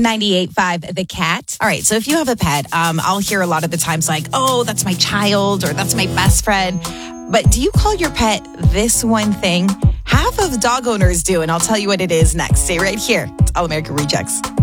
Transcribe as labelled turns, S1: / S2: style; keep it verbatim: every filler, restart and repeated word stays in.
S1: ninety-eight point five The Cat.
S2: All right, so if you have a pet, um, I'll hear a lot of the times like, oh, that's my child or that's my best friend. But do you call your pet this one thing? Half of dog owners do, and I'll tell you what it is next. Stay right here. It's All American Rejects.